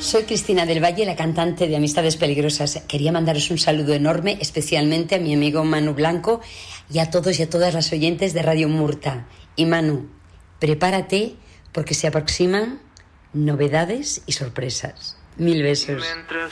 Soy Cristina del Valle, la cantante de Amistades Peligrosas. Quería mandaros un saludo enorme, especialmente a mi amigo Manu Blanco y a todos y a todas las oyentes de Radio Murta. Y Manu, prepárate porque se aproximan novedades y sorpresas. 1000 besos.